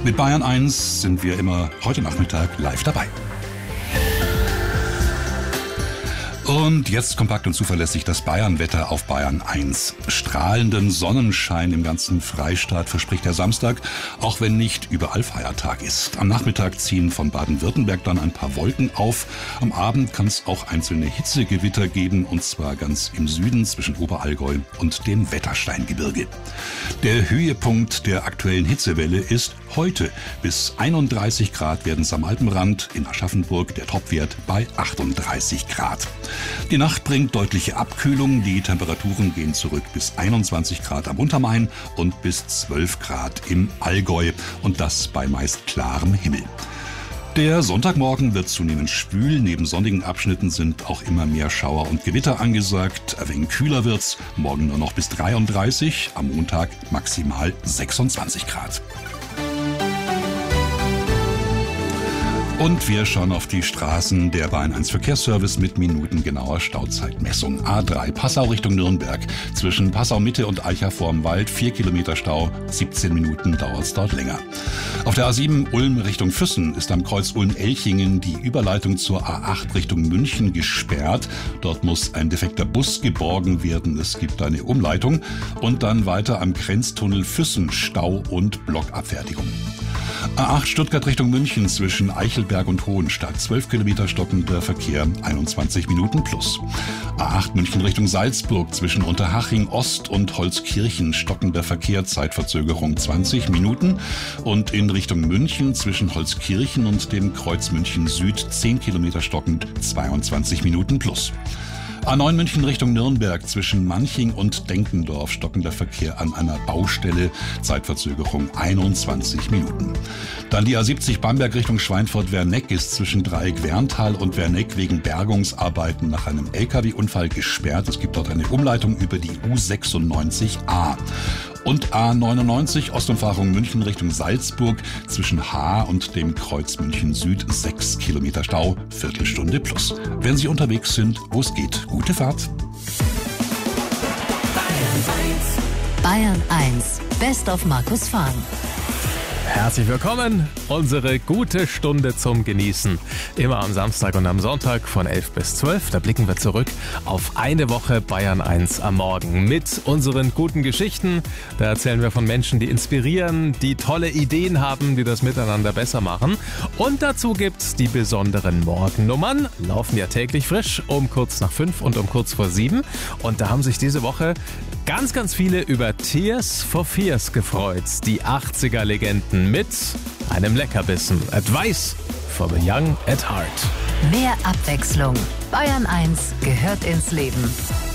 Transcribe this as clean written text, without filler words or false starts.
Mit Bayern 1 sind wir immer heute Nachmittag live dabei. Und jetzt kompakt und zuverlässig das Bayern-Wetter auf Bayern 1. Strahlenden Sonnenschein im ganzen Freistaat verspricht der Samstag, auch wenn nicht überall Feiertag ist. Am Nachmittag ziehen von Baden-Württemberg dann ein paar Wolken auf. Am Abend kann es auch einzelne Hitzegewitter geben, und zwar ganz im Süden zwischen Oberallgäu und dem Wettersteingebirge. Der Höhepunkt der aktuellen Hitzewelle ist heute. Bis 31 Grad werden es am Alpenrand, in Aschaffenburg der Topwert bei 38 Grad. Die Nacht bringt deutliche Abkühlung. Die Temperaturen gehen zurück bis 21 Grad am Untermain und bis 12 Grad im Allgäu. Und das bei meist klarem Himmel. Der Sonntagmorgen wird zunehmend schwül. Neben sonnigen Abschnitten sind auch immer mehr Schauer und Gewitter angesagt. Ein wenig kühler wird's. Morgen nur noch bis 33, am Montag maximal 26 Grad. Und wir schauen auf die Straßen. Der Bayern 1 Verkehrsservice mit minutengenauer Stauzeitmessung. A3 Passau Richtung Nürnberg. Zwischen Passau Mitte und Eicha vorm Wald 4 Kilometer Stau. 17 Minuten dauert es dort länger. Auf der A7 Ulm Richtung Füssen ist am Kreuz Ulm-Elchingen die Überleitung zur A8 Richtung München gesperrt. Dort muss ein defekter Bus geborgen werden. Es gibt eine Umleitung. Und dann weiter am Grenztunnel Füssen Stau und Blockabfertigung. A8 Stuttgart Richtung München zwischen Eichelberg und Hohenstadt. 12 Kilometer stockender Verkehr, 21 Minuten plus. A8 München Richtung Salzburg zwischen Unterhaching Ost und Holzkirchen. Stockender Verkehr, Zeitverzögerung 20 Minuten. Und in Richtung München zwischen Holzkirchen und dem Kreuz München Süd 10 Kilometer stockend, 22 Minuten plus. A9 München Richtung Nürnberg zwischen Manching und Denkendorf. Stockender Verkehr an einer Baustelle. Zeitverzögerung 21 Minuten. Dann die A70 Bamberg Richtung Schweinfurt-Werneck ist zwischen Dreieck-Werntal und Werneck wegen Bergungsarbeiten nach einem LKW-Unfall gesperrt. Es gibt dort eine Umleitung über die U96A. Und A99 Ostumfahrung München Richtung Salzburg zwischen Haar und dem Kreuz München Süd 6 Kilometer Stau, Viertelstunde plus. Wenn Sie unterwegs sind, wo es geht, gute Fahrt. Bayern 1, Best of Markus Fahn. Herzlich willkommen, unsere gute Stunde zum Genießen. Immer am Samstag und am Sonntag von 11 bis 12. Da blicken wir zurück auf eine Woche Bayern 1 am Morgen mit unseren guten Geschichten. Da erzählen wir von Menschen, die inspirieren, die tolle Ideen haben, die das Miteinander besser machen. Und dazu gibt's die besonderen Morgennummern. Laufen ja täglich frisch um kurz nach 5 und um kurz vor 7. Und da haben sich diese Woche ganz viele über Tears for Fears gefreut. Die 80er-Legenden mit einem Leckerbissen. Advice for the young at heart. Mehr Abwechslung. Bayern 1 gehört ins Leben.